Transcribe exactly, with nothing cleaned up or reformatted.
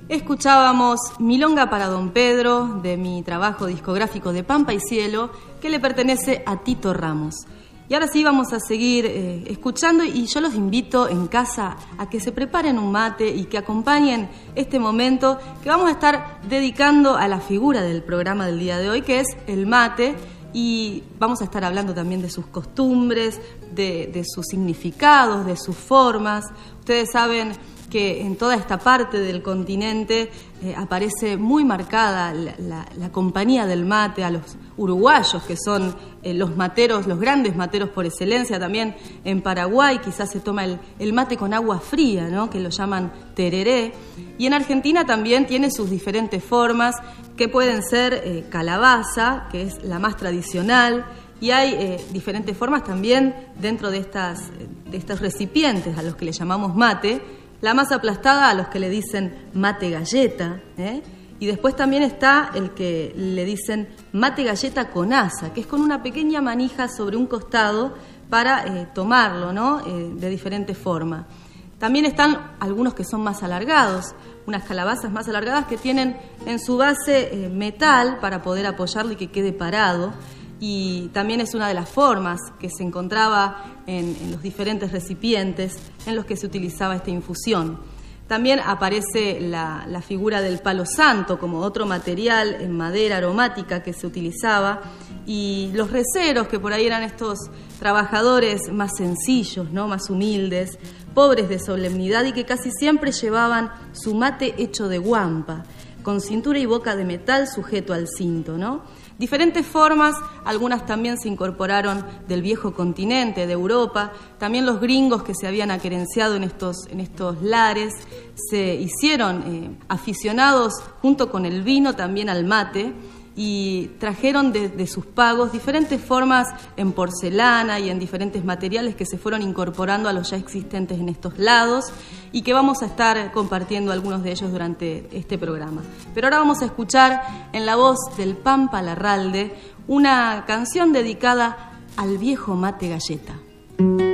Escuchábamos Milonga para Don Pedro, de mi trabajo discográfico de Pampa y Cielo, que le pertenece a Tito Ramos. Y ahora sí vamos a seguir eh, escuchando, y yo los invito en casa a que se preparen un mate y que acompañen este momento que vamos a estar dedicando a la figura del programa del día de hoy, que es el mate, y vamos a estar hablando también de sus costumbres, de, de sus significados, de sus formas. Ustedes saben que en toda esta parte del continente eh, aparece muy marcada la, la, la compañía del mate a los uruguayos, que son eh, los materos, los grandes materos por excelencia. También en Paraguay quizás se toma el, el mate con agua fría, ¿no?, que lo llaman tereré. Y en Argentina también tiene sus diferentes formas, que pueden ser eh, calabaza, que es la más tradicional, y hay eh, diferentes formas también dentro de, estas, de estos recipientes a los que le llamamos mate. La más aplastada, a los que le dicen mate galleta, ¿eh? Y después también está el que le dicen mate galleta con asa, que es con una pequeña manija sobre un costado para eh, tomarlo, ¿no?, eh, de diferente forma. También están algunos que son más alargados, unas calabazas más alargadas que tienen en su base eh, metal para poder apoyarlo y que quede parado. Y también es una de las formas que se encontraba en, en los diferentes recipientes en los que se utilizaba esta infusión. También aparece la, la figura del palo santo como otro material en madera aromática que se utilizaba, y los receros, que por ahí eran estos trabajadores más sencillos, ¿no?, más humildes, pobres de solemnidad, y que casi siempre llevaban su mate hecho de guampa, con cintura y boca de metal sujeto al cinto, ¿no? Diferentes formas, algunas también se incorporaron del viejo continente, de Europa. También los gringos que se habían aquerenciado en estos, en estos lares se hicieron eh, aficionados junto con el vino también al mate, y trajeron de, de sus pagos diferentes formas en porcelana y en diferentes materiales que se fueron incorporando a los ya existentes en estos lados, y que vamos a estar compartiendo algunos de ellos durante este programa. Pero ahora vamos a escuchar en la voz del Pampa Larralde una canción dedicada al viejo mate galleta.